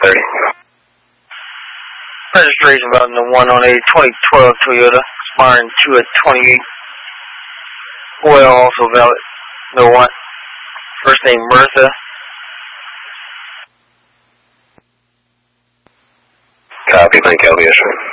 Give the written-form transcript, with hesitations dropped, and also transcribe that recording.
30. Registration about the 118 2012 Toyota, expiring 2 at 28. Oil also valid. No one. First name Bertha. Copy, thank you, I'll be issuing.